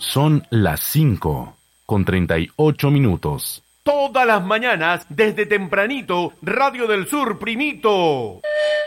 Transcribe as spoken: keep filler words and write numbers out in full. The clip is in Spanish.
Son las cinco con treinta y ocho minutos. Todas las mañanas, desde tempranito, Radio del Sur, primito.